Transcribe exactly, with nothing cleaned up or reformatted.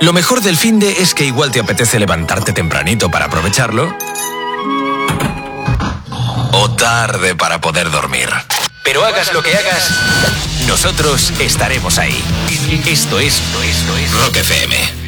Lo mejor del finde es que igual te apetece levantarte tempranito para aprovecharlo, o tarde para poder dormir. Pero hagas lo que hagas, nosotros estaremos ahí. Esto es, esto es Rock F M.